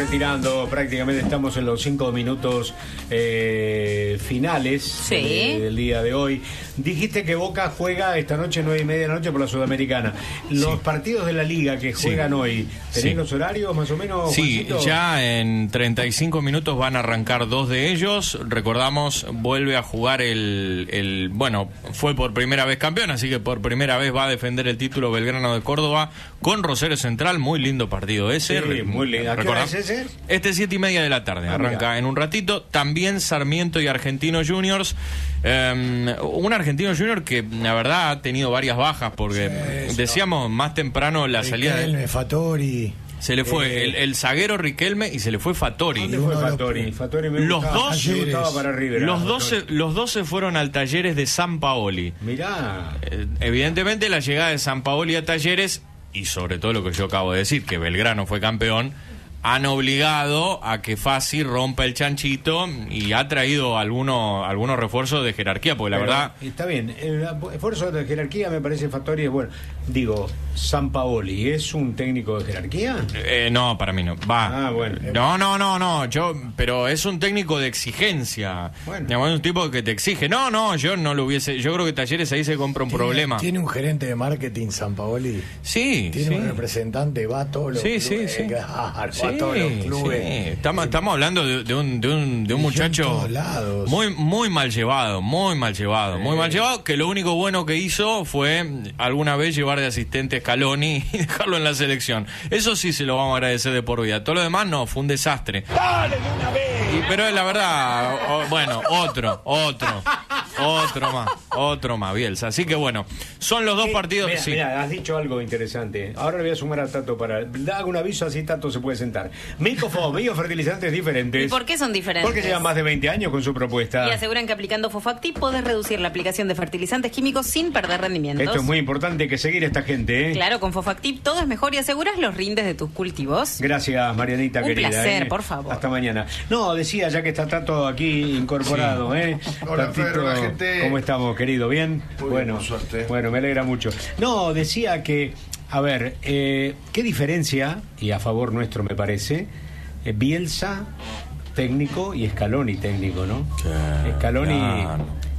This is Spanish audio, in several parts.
retirando, prácticamente estamos en los 5 minutos finales del día de hoy. Dijiste que Boca juega esta noche 9:30 de la noche por la Sudamericana. Los partidos de la Liga que juegan hoy, ¿tenés los horarios más o menos? Sí, Juancito? Ya en 35 minutos van a arrancar 2 de ellos. Recordamos, vuelve a jugar bueno, fue por primera vez campeón, así que por primera vez va a defender el título Belgrano de Córdoba con Rosario Central. Muy lindo partido ese. Sí, muy lindo. ¿A qué hora es ese? Este 7:30 de la tarde. Arranca en un ratito. También Sarmiento y Argentinos Juniors. Un Argentino Junior que la verdad ha tenido varias bajas porque decíamos más temprano la salida de Fattori. Se le fue el zaguero Riquelme y se le fue Fattori. ¿Dónde fue Fattori? Fattori me gustaba para River. Los dos se fueron al Talleres de San Paoli. Mirá. Evidentemente la llegada de San Paoli a Talleres, y sobre todo lo que yo acabo de decir, que Belgrano fue campeón, han obligado a que Fassi rompa el chanchito y ha traído algunos refuerzos de jerarquía, porque la verdad... Está bien, el esfuerzo de jerarquía me parece Fattori es bueno. Digo, Sampaoli, ¿es un técnico de jerarquía? No, para mí no. Va. Ah, bueno. No, pero es un técnico de exigencia. Bueno. Es un tipo que te exige. Yo no lo hubiese... Yo creo que Talleres ahí se compra un problema. ¿Tiene un gerente de marketing Sampaoli? Sí. ¿Tiene un representante? ¿Va a todos los clubes? Sí. A todos los clubes. Sí. Estamos hablando de un muchacho muy mal llevado, que lo único bueno que hizo fue alguna vez llevar de asistente Scaloni y dejarlo en la selección. Eso sí se lo vamos a agradecer de por vida. Todo lo demás no, fue un desastre. ¡Dale de una vez! Pero la verdad, otro más, Bielsa. Así que bueno, son los dos partidos. Mira, has dicho algo interesante. Ahora le voy a sumar a Tato hago un aviso, así Tato se puede sentar. Micofo, biofertilizantes diferentes. ¿Y por qué son diferentes? Porque llevan más de 20 años con su propuesta. Y aseguran que aplicando Fofactip podés reducir la aplicación de fertilizantes químicos sin perder rendimientos. Esto es muy importante, hay que seguir a esta gente, ¿eh? Claro, con Fofactip todo es mejor y aseguras los rindes de tus cultivos. Gracias, Marianita, querida. Un placer, por favor. Hasta mañana. No, decía, ya que está Tato aquí incorporado, ¿eh? Hola, Pedro, la gente. ¿Cómo estamos, querido? ¿Bien? Bueno, suerte. Bueno, me alegra mucho. No, decía que, a ver, qué diferencia, y a favor nuestro me parece, Bielsa técnico y Scaloni técnico, ¿no? Scaloni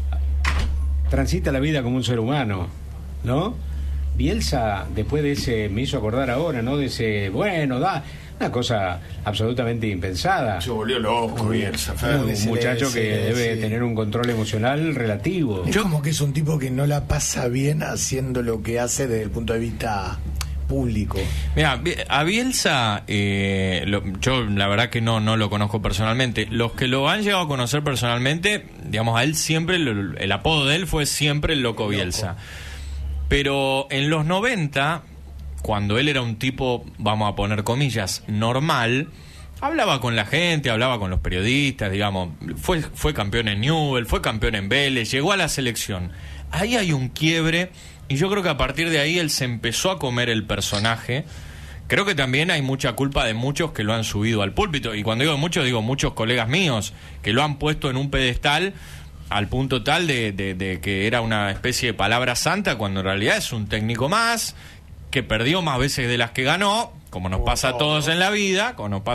transita la vida como un ser humano, ¿no? Bielsa, después de ese, me hizo acordar ahora, ¿no? De ese, una cosa absolutamente impensada. Se volvió loco Bielsa, un muchacho que debe tener un control emocional relativo. Es como que es un tipo que no la pasa bien haciendo lo que hace desde el punto de vista público. Mira, a Bielsa, yo la verdad que no lo conozco personalmente. Los que lo han llegado a conocer personalmente, digamos, a él siempre, el apodo de él fue siempre el Loco Bielsa. Pero en los 90, cuando él era un tipo, vamos a poner comillas, normal, hablaba con la gente, hablaba con los periodistas, digamos, fue campeón en Newell, fue campeón en Vélez, llegó a la selección. Ahí hay un quiebre, y yo creo que a partir de ahí él se empezó a comer el personaje. Creo que también hay mucha culpa de muchos que lo han subido al púlpito, y cuando digo muchos, digo muchos colegas míos, que lo han puesto en un pedestal al punto tal de que era una especie de palabra santa, cuando en realidad es un técnico más, que perdió más veces de las que ganó, como nos pasa a todos en la vida,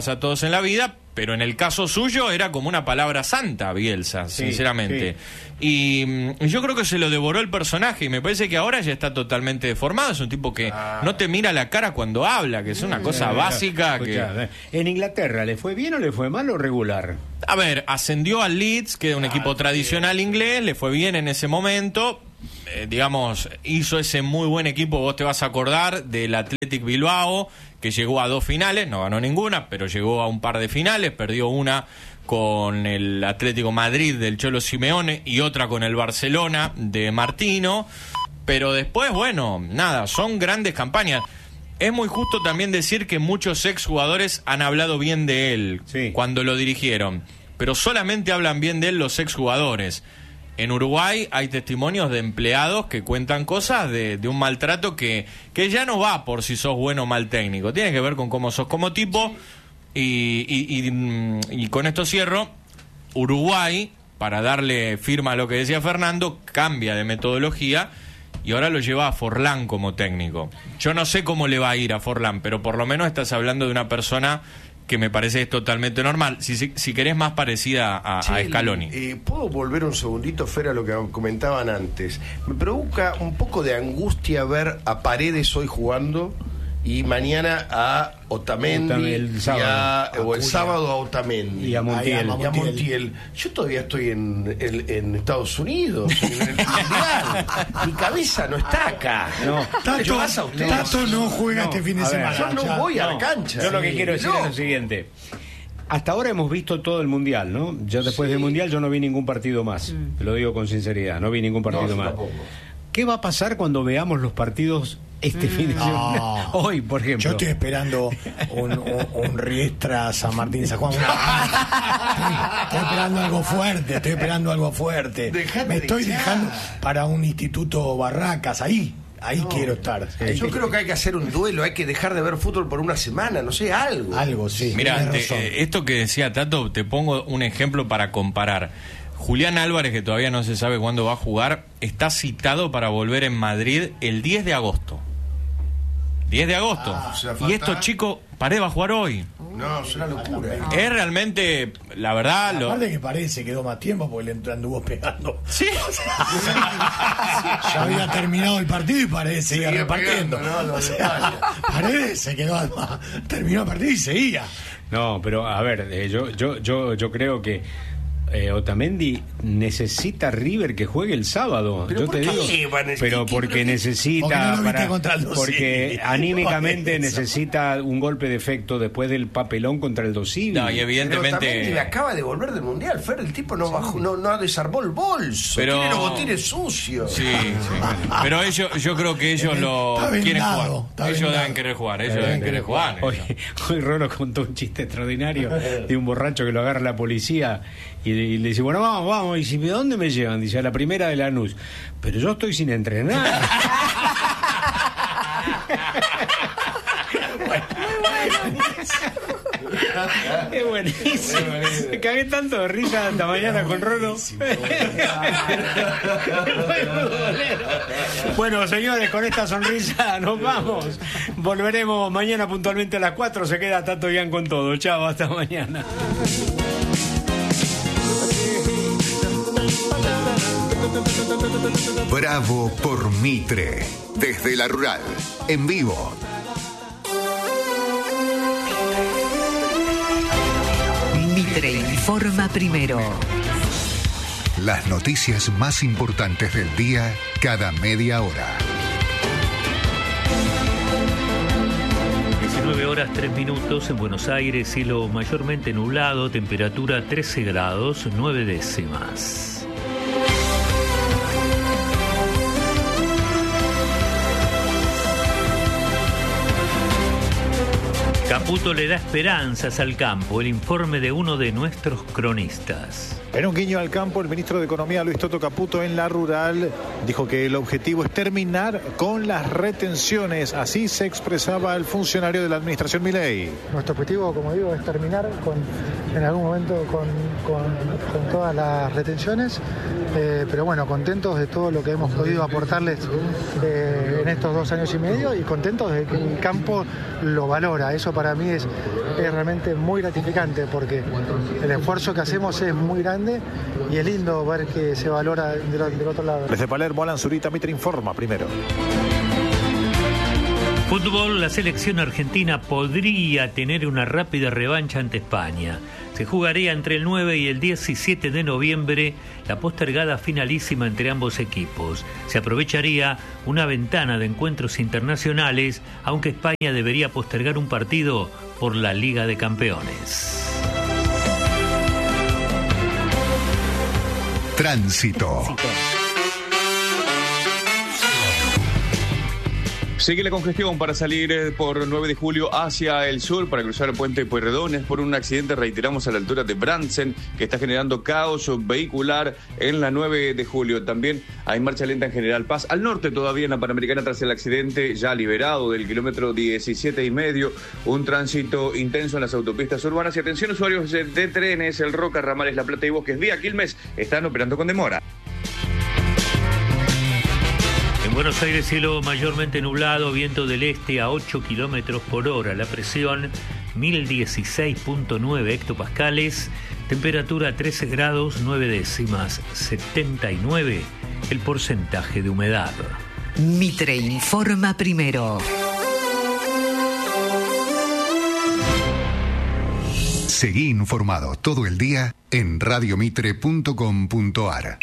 pero en el caso suyo era como una palabra santa, Bielsa, sinceramente. Sí. Y yo creo que se lo devoró el personaje, y me parece que ahora ya está totalmente deformado. Es un tipo que no te mira la cara cuando habla, que es una cosa básica. ¿En Inglaterra le fue bien o le fue mal o regular? A ver, ascendió al Leeds, que es un equipo tradicional inglés, le fue bien en ese momento. Digamos, hizo ese muy buen equipo, vos te vas a acordar del Athletic Bilbao, que llegó a 2 finales, no ganó ninguna, pero llegó a un par de finales, perdió una con el Atlético Madrid del Cholo Simeone y otra con el Barcelona de Martino, pero después, bueno, nada, son grandes campañas. Es muy justo también decir que muchos exjugadores han hablado bien de él cuando lo dirigieron, pero solamente hablan bien de él los exjugadores. En Uruguay hay testimonios de empleados que cuentan cosas de un maltrato que ya no va por si sos bueno o mal técnico. Tiene que ver con cómo sos como tipo. Y con esto cierro. Uruguay, para darle firma a lo que decía Fernando, cambia de metodología y ahora lo lleva a Forlán como técnico. Yo no sé cómo le va a ir a Forlán, pero por lo menos estás hablando de una persona que me parece es totalmente normal. Si querés, más parecida a Scaloni. ¿Puedo volver un segundito, Fer, a lo que comentaban antes? Me provoca un poco de angustia ver a Paredes hoy jugando y mañana a Otamendi el sábado. o el sábado a Otamendi y a Montiel. Y a Montiel. Yo todavía estoy en Estados Unidos, en el Mundial. Mi cabeza no está acá. No. Tato no juega este fin de semana. Yo no voy a la cancha. Yo lo que quiero decir es lo siguiente. Hasta ahora hemos visto todo el Mundial, ¿no? Yo después del Mundial yo no vi ningún partido más. Lo digo con sinceridad, no vi ningún partido más. Tampoco. ¿Qué va a pasar cuando veamos los partidos este fin de semana? Hoy, por ejemplo. Yo estoy esperando un Riestra San Martín San Juan. Estoy esperando algo fuerte. Me estoy dejando para un instituto Barracas, ahí quiero estar. Yo creo que hay que hacer un duelo, hay que dejar de ver fútbol por una semana, no sé, algo. Algo, sí. Mira, esto que decía Tato, te pongo un ejemplo para comparar. Julián Álvarez, que todavía no se sabe cuándo va a jugar, está citado para volver en Madrid el 10 de agosto. 10 de agosto. O sea, y estos chicos, Paredes va a jugar hoy. No, es una locura. Es realmente, la verdad... Aparte que Paredes quedó más tiempo porque le anduvo pegando. Sí. Ya había terminado el partido y Paredes seguía repartiendo. Paredes se quedó, terminó el partido y seguía. No, pero a ver, yo creo que Otamendi necesita River que juegue el sábado. ¿Pero yo te digo, pero porque necesita, porque anímicamente necesita un golpe de efecto después del papelón contra el Dosivi. No, y evidentemente Otamendi acaba de volver del Mundial, Fer, el tipo no bajó, no desarmó el bolso, tiene los botines sucios. Sí. Pero yo creo que ellos lo quieren jugar. Ellos deben querer jugar, Hoy Rolo contó un chiste extraordinario de un borracho que lo agarra la policía y le dice, bueno, vamos, y dice, ¿de dónde me llevan? Dice, a la primera de Lanús. Pero yo estoy sin entrenar. Es buenísimo. Me cagué tanto de risa esta mañana con Rolo. Bueno, señores, con esta sonrisa nos vamos. Volveremos mañana puntualmente a las 4. Se queda Tato Ian con todo. Chao, hasta mañana. Bravo por Mitre, desde la Rural, en vivo. Mitre informa primero. Las noticias más importantes del día, cada media hora. 19 horas 3 minutos en Buenos Aires, cielo mayormente nublado, temperatura 13 grados 9 décimas. Caputo le da esperanzas al campo, el informe de uno de nuestros cronistas. En un guiño al campo, el ministro de Economía, Luis Toto Caputo, en La Rural, dijo que el objetivo es terminar con las retenciones. Así se expresaba el funcionario de la administración Milei. Nuestro objetivo, como digo, es terminar en algún momento con todas las retenciones, pero bueno, contentos de todo lo que hemos podido aportarles en estos 2 años y medio y contentos de que el campo lo valora. Eso para mí es realmente muy gratificante porque el esfuerzo que hacemos es muy grande y es lindo ver que se valora del otro lado. Desde Palermo, Alan Zurita, Mitre informa primero. Fútbol, la selección argentina podría tener una rápida revancha ante España. Se jugaría entre el 9 y el 17 de noviembre la postergada finalísima entre ambos equipos. Se aprovecharía una ventana de encuentros internacionales, aunque España debería postergar un partido por la Liga de Campeones. Tránsito. Sigue la congestión para salir por 9 de julio hacia el sur para cruzar el puente Pueyrredón. Por un accidente, reiteramos, a la altura de Brandsen, que está generando caos vehicular en la 9 de julio. También hay marcha lenta en General Paz. Al norte todavía en la Panamericana tras el accidente ya liberado del kilómetro 17,5. Un tránsito intenso en las autopistas urbanas. Y atención, usuarios de trenes, El Roca, Ramales, La Plata y Bosques vía Quilmes están operando con demora. En Buenos Aires, cielo mayormente nublado, viento del este a 8 kilómetros por hora. La presión 1016.9 hectopascales, temperatura 13 grados 9 décimas, 79 el porcentaje de humedad. Mitre informa primero. Seguí informado todo el día en radiomitre.com.ar.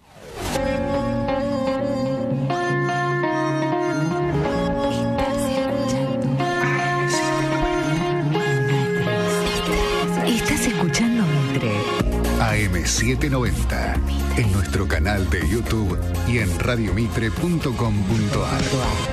Estás escuchando Mitre. AM790 en nuestro canal de YouTube y en radiomitre.com.ar.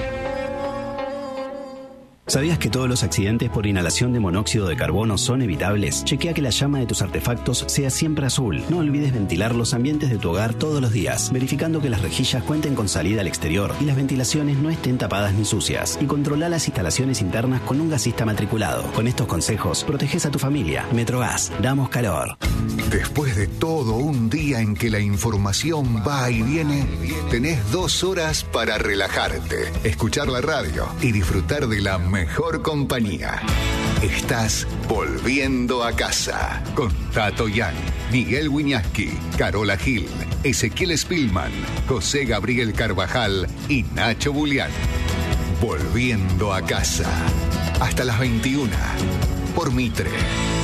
¿Sabías que todos los accidentes por inhalación de monóxido de carbono son evitables? Chequea que la llama de tus artefactos sea siempre azul. No olvides ventilar los ambientes de tu hogar todos los días, verificando que las rejillas cuenten con salida al exterior y las ventilaciones no estén tapadas ni sucias. Y controla las instalaciones internas con un gasista matriculado. Con estos consejos, proteges a tu familia. Metrogas, damos calor. Después de todo un día en que la información va y viene, tenés 2 horas para relajarte, escuchar la radio y disfrutar de la mejor compañía. Estás volviendo a casa con Tato Yan, Miguel Wiñaski, Carola Gil, Ezequiel Spillman, José Gabriel Carvajal y Nacho Bulián. Volviendo a casa hasta las 21 por Mitre.